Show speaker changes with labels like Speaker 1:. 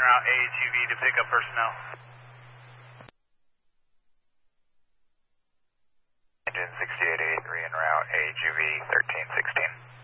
Speaker 1: route AHUV to pick up personnel.
Speaker 2: Engine 6883 en route AHUV 1316.